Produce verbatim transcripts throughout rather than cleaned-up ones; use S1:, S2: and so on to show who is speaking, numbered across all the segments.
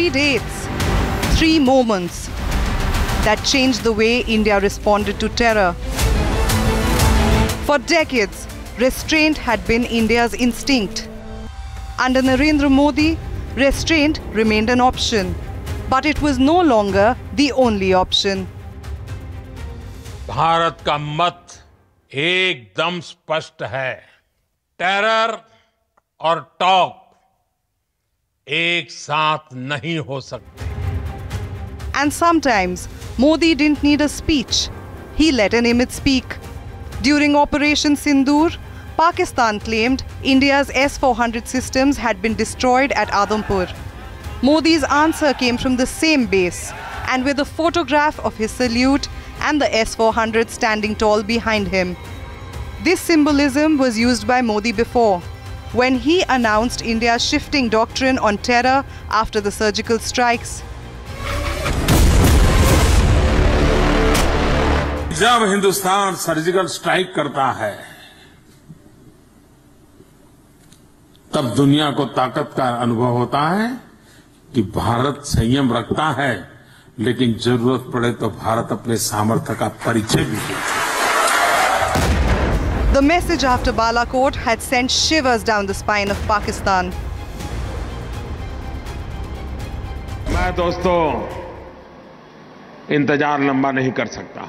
S1: Three dates, three moments that changed the way India responded to terror. For decades, restraint had been India's instinct. Under Narendra Modi, restraint remained an option, but it was no longer the only option.
S2: Bharat का मत एकदम स्पष्ट है। Terror और talk एक साथ नहीं हो सकते।
S1: And sometimes, Modi didn't need a speech. He let an image speak. During Operation Sindoor, Pakistan claimed India's S four hundred systems had been destroyed at Adampur. Modi's answer came from the same base, and with a photograph of his salute and the S four hundred standing tall behind him. This symbolism was used by Modi before, when he announced India's shifting doctrine on terror after the surgical strikes.
S3: जब Hindustan surgical strike करता है, तब दुनिया को ताकत का अनुभव होता है कि भारत संयम रखता है, लेकिन जरूरत पड़े तो भारत अपने सामर्थ्य का परिचय भी देता है।
S1: The message after Balakot had sent shivers down the spine of Pakistan.
S3: मैं दोस्तों इंतजार लंबा नहीं कर सकता।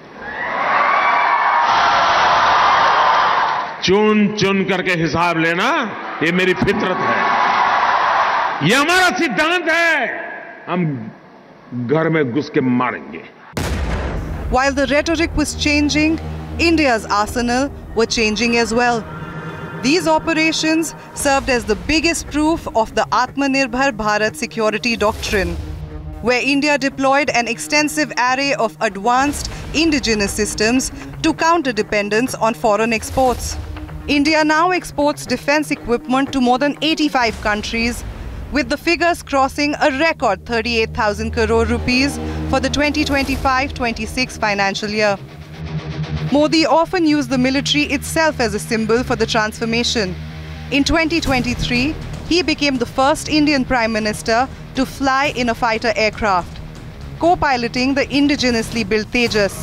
S3: चुन चुन करके हिसाब लेना ये मेरी फितरत है, ये हमारा सिद्धांत है। हम घर में घुस के मारेंगे।
S1: While the rhetoric was changing, India's arsenal were changing as well. These operations served as the biggest proof of the Atmanirbhar Bharat security doctrine, where India deployed an extensive array of advanced indigenous systems to counter dependence on foreign exports. India now exports defense equipment to more than eighty-five countries, with the figures crossing a record thirty-eight thousand crore rupees for the twenty twenty-five twenty-six financial year. Modi often used the military itself as a symbol for the transformation. In twenty twenty-three, he became the first Indian Prime Minister to fly in a fighter aircraft, co-piloting the indigenously built Tejas.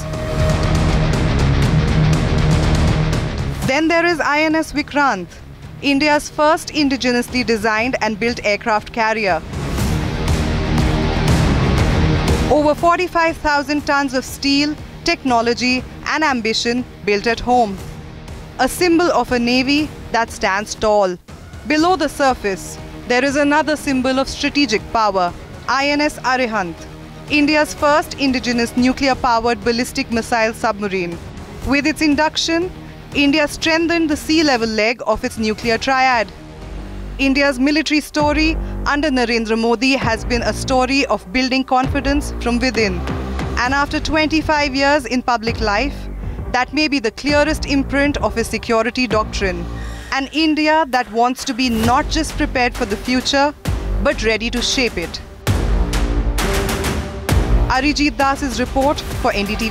S1: Then there is I N S Vikrant, India's first indigenously designed and built aircraft carrier. Over forty-five thousand tons of steel, technology and ambition built at home. A symbol of a navy that stands tall. Below the surface, there is another symbol of strategic power, I N S Arihant, India's first indigenous nuclear-powered ballistic missile submarine. With its induction, India strengthened the sea level leg of its nuclear triad. India's military story under Narendra Modi has been a story of building confidence from within. And after twenty-five years in public life, that may be the clearest imprint of his security doctrine. An India that wants to be not just prepared for the future, but ready to shape it. Arijit Das's report for N D T V.